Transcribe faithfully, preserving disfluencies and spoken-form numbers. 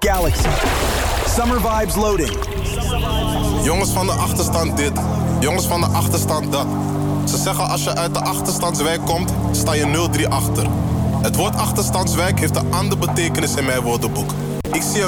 Galaxy. Summer vibes loading. Jongens van de achterstand dit, jongens van de achterstand dat. Ze zeggen als je uit de achterstandswijk komt, sta je nul drie achter. Het woord achterstandswijk heeft een andere betekenis in mijn woordenboek. Ik zie een